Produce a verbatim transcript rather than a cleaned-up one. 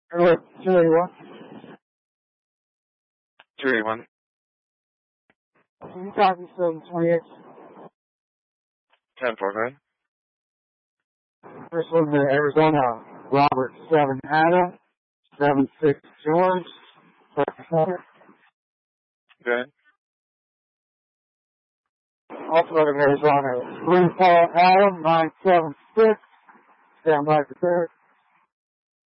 Alright, two eighty-one. two eighty-one. Can you copy seven twenty-eight? ten four, go ahead. First one to Arizona, Robert seven Adam, seven six George, Go ahead. also to Arizona, three Paul Adam, nine seven six, stand by for third.